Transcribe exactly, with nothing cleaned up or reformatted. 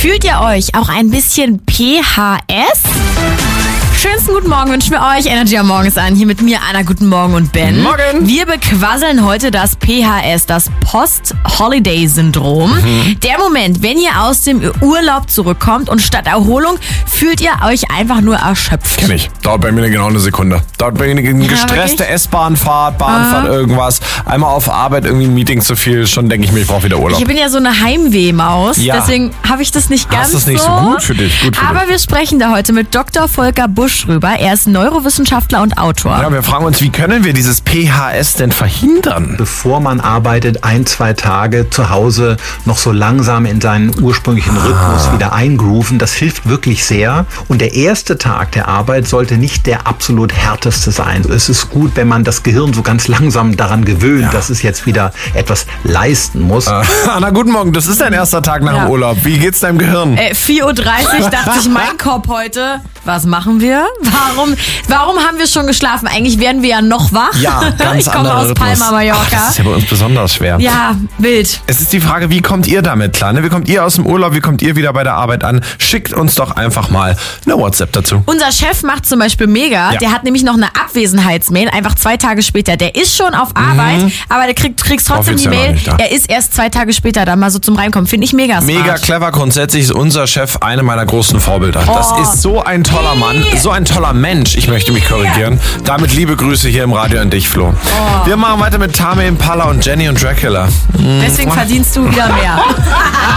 Fühlt ihr euch auch ein bisschen P H S? Schönsten guten Morgen wünschen wir euch. Energy am Morgen ist an. Hier mit mir, Anna. Guten Morgen und Ben. Morgen. Wir bequasseln heute das P H S, das Post-Holiday-Syndrom. Mhm. Der Moment, wenn ihr aus dem Urlaub zurückkommt und statt Erholung fühlt ihr euch einfach nur erschöpft. Kenn ich. Dauert bei mir genau eine Sekunde. Dauert bei mir eine Ja, gestresste wirklich? S-Bahn-Fahrt, Bahnfahrt, Aha. irgendwas. Einmal auf Arbeit, irgendwie ein Meeting zu viel. Schon denke ich mir, ich brauche wieder Urlaub. Ich bin ja so eine Heimweh-Maus, Ja. deswegen habe ich das nicht ganz Hast das nicht so gut für dich? Gut für Aber dich. wir sprechen da heute mit Doktor Volker Busch drüber. Er ist Neurowissenschaftler und Autor. Ja, wir fragen uns, wie können wir dieses P H S denn verhindern? Bevor man arbeitet, ein, zwei Tage zu Hause noch so langsam in seinen ursprünglichen Rhythmus wieder eingrooven. Das hilft wirklich sehr. Und der erste Tag der Arbeit sollte nicht der absolut härteste sein. Es ist gut, wenn man das Gehirn so ganz langsam daran gewöhnt, Ja. dass es jetzt wieder etwas leisten muss. Äh, Anna, guten Morgen. Das ist dein erster Tag nach Ja. dem Urlaub. Wie geht's deinem Gehirn? Äh, vier Uhr dreißig dachte ich, mein Kopf heute, was machen wir? Warum, warum haben wir schon geschlafen? Eigentlich wären wir ja noch wach. Ja, ganz Ich komme anderer aus Rhythmus. Palma, Mallorca. Ach, das ist ja bei uns besonders schwer. Ja, wild. Es ist die Frage, wie kommt ihr damit klar? Ne? Wie kommt ihr aus dem Urlaub? Wie kommt ihr wieder bei der Arbeit an? Schickt uns doch einfach mal eine WhatsApp dazu. Unser Chef macht zum Beispiel mega. Ja. Der hat nämlich noch eine Abwesenheitsmail, einfach zwei Tage später. Der ist schon auf Arbeit, aber der kriegt kriegst trotzdem Offiziell die noch Mail. nicht da. Er ist erst zwei Tage später da mal so zum Reinkommen. Finde ich mega smart. Mega clever. Grundsätzlich ist unser Chef eine meiner großen Vorbilder. Das Oh. ist so ein toller Mann, Nee. so ein toller Mensch. Ich möchte mich korrigieren. Damit liebe Grüße hier im Radio an dich, Flo. Wir machen weiter mit Tame Impala und Jenny und Dracula. Deswegen verdienst du wieder mehr.